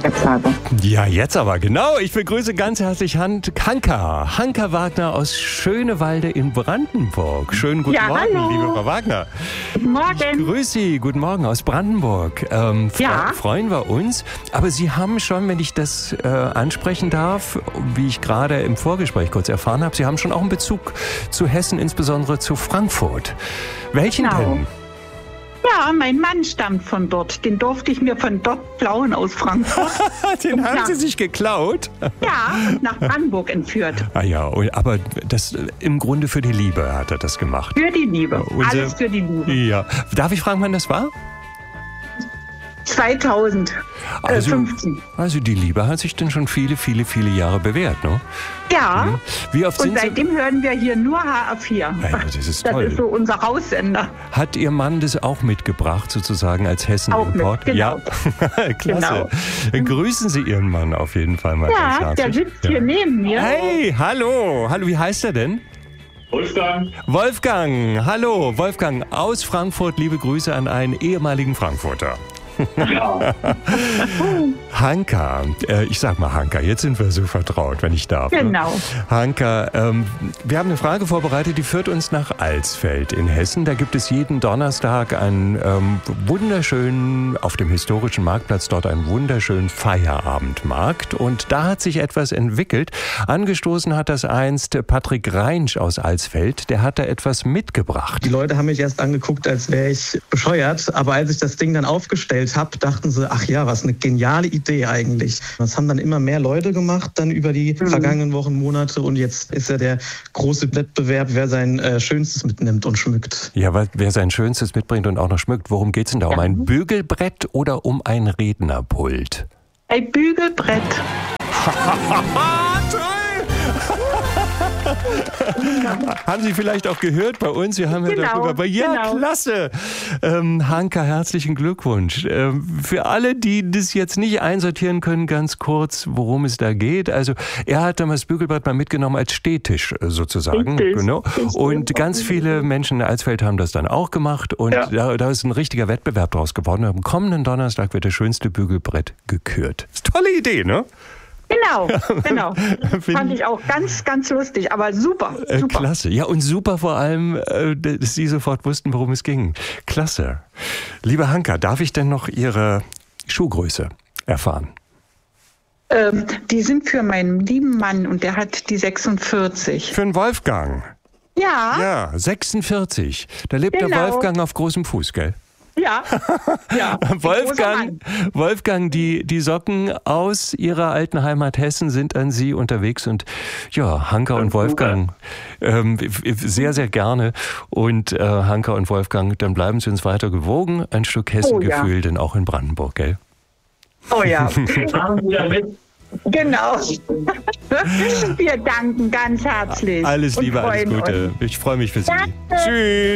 jetzt habe. Ja, jetzt aber, genau. Ich begrüße ganz herzlich Hanka. Hanka Wagner aus Schönewalde in Brandenburg. Schönen guten Morgen, hallo. liebe Frau Wagner. Guten Morgen. Grüß Sie, guten Morgen aus Brandenburg. Freuen wir uns. Aber Sie haben schon, wenn ich das ansprechen darf, wie ich gerade im Vorgespräch kurz erfahren habe, Sie haben schon auch einen Bezug zu Hessen, insbesondere zu Frankfurt. Welchen denn? Ja, mein Mann stammt von dort. Den durfte ich mir von dort klauen aus Frankfurt. Den haben Sie sich geklaut? Ja, und nach Brandenburg entführt. Ah ja, aber das im Grunde für die Liebe hat er das gemacht. Für die Liebe. Alles für die Liebe. Ja. Darf ich fragen, wann das war? 2015. Also die Liebe hat sich denn schon viele, viele, viele Jahre bewährt, ne? Ja. Wie oft sind und seitdem hören wir hier nur HR4. Ja, das ist toll. Das ist so unser Raussender. Hat Ihr Mann das auch mitgebracht, sozusagen als Hessen-Import? Genau. Ja, klasse. Genau. Grüßen Sie Ihren Mann auf jeden Fall mal. Ja, der sitzt hier neben mir. Hey, hallo. Hallo, wie heißt er denn? Wolfgang, hallo, Wolfgang aus Frankfurt, liebe Grüße an einen ehemaligen Frankfurter. Ja. Hanka, ich sag mal Hanka, jetzt sind wir so vertraut, wenn ich darf. Genau. Ne? Hanka, wir haben eine Frage vorbereitet, die führt uns nach Alsfeld in Hessen. Da gibt es jeden Donnerstag einen wunderschönen, auf dem historischen Marktplatz dort einen wunderschönen Feierabendmarkt. Und da hat sich etwas entwickelt. Angestoßen hat das einst Patrick Reinsch aus Alsfeld. Der hat da etwas mitgebracht. Die Leute haben mich erst angeguckt, als wäre ich bescheuert. Aber als ich das Ding dann aufgestellt habe, dachten sie, ach ja, was eine geniale Idee eigentlich. Das haben dann immer mehr Leute gemacht, dann über die vergangenen Wochen, Monate. Und jetzt ist ja der große Wettbewerb, wer sein Schönstes mitnimmt und schmückt. Ja, wer sein Schönstes mitbringt und auch noch schmückt. Worum geht's denn da? Um ein Bügelbrett oder um ein Rednerpult? Ein Bügelbrett. Haben Sie vielleicht auch gehört bei uns? Wir haben ja darüber. Ja, klasse. Hanka, herzlichen Glückwunsch. Für alle, die das jetzt nicht einsortieren können, ganz kurz, worum es da geht. Also er hat damals das Bügelbrett mal mitgenommen als Stehtisch sozusagen. Genau. Und ganz viele Menschen in Alsfeld haben das dann auch gemacht. Und da ist ein richtiger Wettbewerb draus geworden. Am kommenden Donnerstag wird das schönste Bügelbrett gekürt. Das ist eine tolle Idee, ne? Genau. Fand ich auch ganz, ganz lustig, aber super. Klasse. Ja, und super vor allem, dass Sie sofort wussten, worum es ging. Klasse. Liebe Hanka, darf ich denn noch Ihre Schuhgröße erfahren? Die sind für meinen lieben Mann und der hat die 46. Für den Wolfgang? Ja. Ja, 46. Da lebt der Wolfgang auf großem Fuß, gell? Ja. Wolfgang, die Socken aus Ihrer alten Heimat Hessen sind an Sie unterwegs und ja, Hanka und Wolfgang sehr, sehr gerne und Hanka und Wolfgang, dann bleiben Sie uns weiter gewogen. Ein Stück Hessengefühl, denn auch in Brandenburg, gell? Oh ja. Genau. Wir danken ganz herzlich. Alles Liebe, alles Gute. Uns. Ich freue mich für Sie. Danke. Tschüss.